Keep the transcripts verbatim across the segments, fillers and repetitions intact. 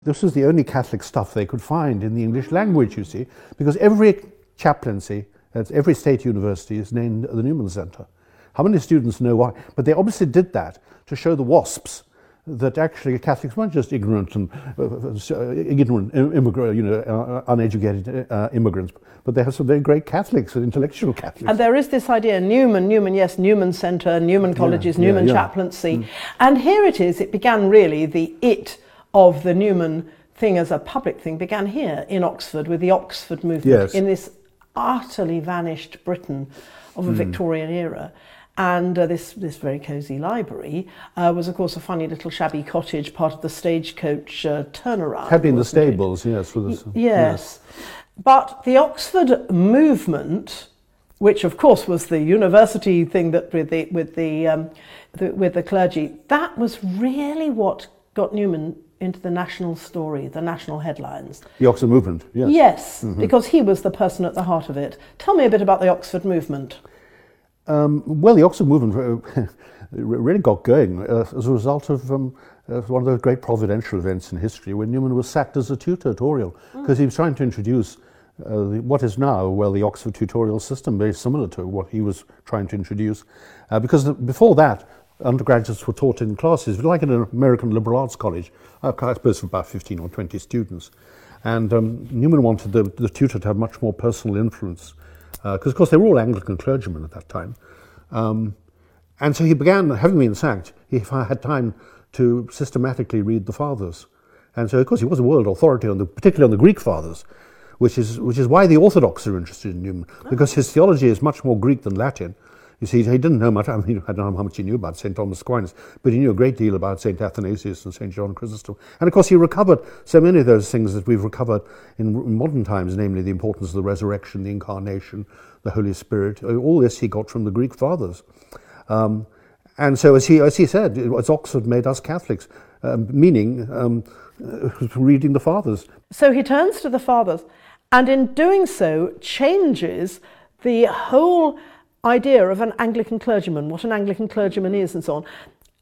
This was the only Catholic stuff they could find in the English language, you see, because every chaplaincy at every state university is named the Newman Centre. How many students know why? But they obviously did that to show the WASPs that actually Catholics weren't just ignorant and uh, ignorant immigrant, you know, uh, uneducated uh, immigrants, but they have some very great Catholics and intellectual Catholics. And there is this idea, Newman, Newman, yes, Newman Centre, Newman Colleges, yeah, Newman yeah, yeah. Chaplaincy. Mm. And here it is, it began really, the it of the Newman thing as a public thing began here in Oxford with the Oxford movement, yes. in this utterly vanished Britain of a mm. Victorian era. And uh, this, this very cosy library uh, was, of course, a funny little shabby cottage, part of the Stagecoach uh, turnaround. Had been the stables, it? yes. For this, y yes. yes. But the Oxford movement, which, of course, was the university thing that with the, with the, um, the, with the clergy, that was really what got Newman into the national story, the national headlines. The Oxford movement, yes. Yes, mm-hmm. because he was the person at the heart of it. Tell me a bit about the Oxford movement. Um, well, the Oxford movement uh, really got going uh, as a result of um, uh, one of those great providential events in history when Newman was sacked as a tutor at Oriel, because mm. he was trying to introduce uh, the, what is now, well, the Oxford tutorial system, very similar to what he was trying to introduce. Uh, because the, before that, undergraduates were taught in classes, like in an American liberal arts college, uh, I suppose for about fifteen or twenty students. And um, Newman wanted the, the tutor to have much more personal influence, because, uh, of course, they were all Anglican clergymen at that time. Um, and so he began, having been sacked, he had time to systematically read the Fathers. And so, of course, he was a world authority, on the, particularly on the Greek Fathers, which is, which is why the Orthodox are interested in Newman, because his theology is much more Greek than Latin. You see, he didn't know much, I mean, I don't know how much he knew about Saint Thomas Aquinas, but he knew a great deal about Saint Athanasius and Saint John Chrysostom. And of course, he recovered so many of those things that we've recovered in modern times, namely the importance of the resurrection, the incarnation, the Holy Spirit. All this he got from the Greek Fathers. Um, and so, as he, as he said, as Oxford made us Catholics, um, meaning um, reading the Fathers. So he turns to the Fathers, and in doing so, changes the whole idea of an Anglican clergyman, what an Anglican clergyman is and so on.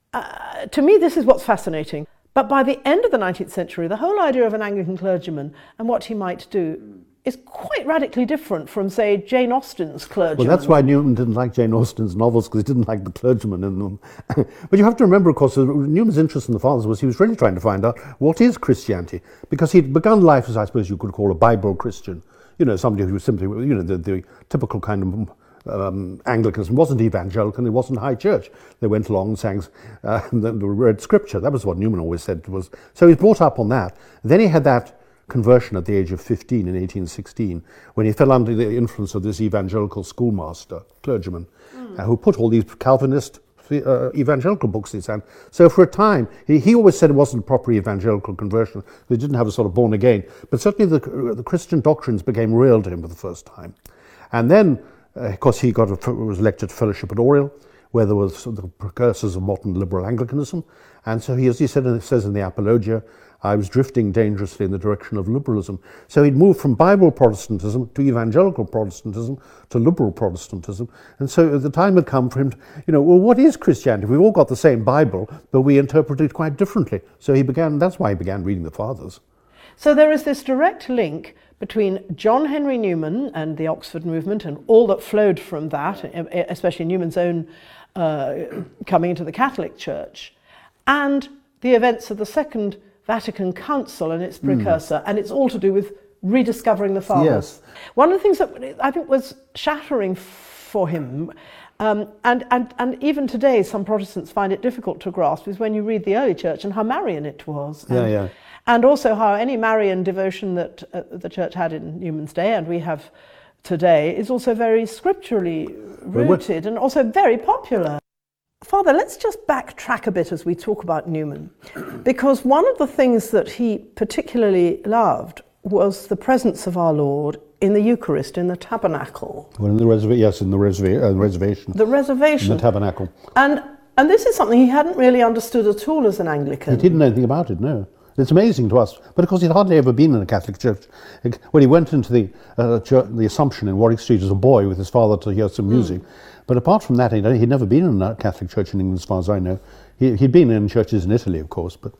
Uh, to me, this is what's fascinating. But by the end of the nineteenth century, the whole idea of an Anglican clergyman and what he might do is quite radically different from, say, Jane Austen's clergyman. Well, that's why Newman didn't like Jane Austen's novels, because he didn't like the clergyman in them. But you have to remember, of course, Newman's interest in the Fathers was he was really trying to find out what is Christianity, because he'd begun life as, I suppose you could call a Bible Christian. You know, somebody who was simply, you know, the, the typical kind of Um, Anglicanism wasn't evangelical, it wasn't high church. They went along and sang, uh, and read scripture. That was what Newman always said was. So he was brought up on that. Then he had that conversion at the age of fifteen in eighteen sixteen, when he fell under the influence of this evangelical schoolmaster, clergyman, mm. uh, who put all these Calvinist uh, evangelical books in his hand. So for a time, he, he always said it wasn't a proper evangelical conversion. They didn't have a sort of born again. But certainly the, the Christian doctrines became real to him for the first time. And then, Uh, of course, he got a, was elected to fellowship at Oriel, where there was the precursors of modern liberal Anglicanism. And so he, as he said, it says in the Apologia, I was drifting dangerously in the direction of liberalism. So he'd moved from Bible Protestantism to evangelical Protestantism to liberal Protestantism. And so the time had come for him to, you know, well, what is Christianity? We've all got the same Bible, but we interpret it quite differently. So he began, that's why he began reading the Fathers. So there is this direct link between John Henry Newman and the Oxford movement and all that flowed from that, especially Newman's own uh, coming into the Catholic Church, and the events of the Second Vatican Council and its precursor, mm. and it's all to do with rediscovering the Fathers. Yes. One of the things that I think was shattering for him, um, and, and, and even today some Protestants find it difficult to grasp, is when you read the early church and how Marian it was. Yeah, and, yeah. And also how any Marian devotion that uh, the church had in Newman's day, and we have today, is also very scripturally rooted and also very popular. Father, let's just backtrack a bit as we talk about Newman, because one of the things that he particularly loved was the presence of our Lord in the Eucharist, in the tabernacle. Well, in the reserva- yes, in the reserva- uh, reservation. The reservation. In the tabernacle. And, and this is something he hadn't really understood at all as an Anglican. He didn't know anything about it, no. It's amazing to us, but of course he'd hardly ever been in a Catholic church. When he went into the uh, church, the Assumption in Warwick Street as a boy with his father to hear some music, mm. but apart from that, he'd, he'd never been in a Catholic church in England, as far as I know. He, he'd been in churches in Italy, of course, but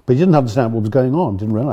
But he didn't understand what was going on, didn't realise.